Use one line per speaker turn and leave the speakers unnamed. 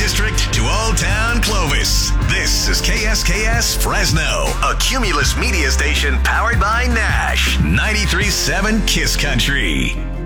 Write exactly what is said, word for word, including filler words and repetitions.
District to Old Town Clovis. This is K S K S Fresno, a Cumulus media station powered by Nash. ninety-three point seven Kiss Country.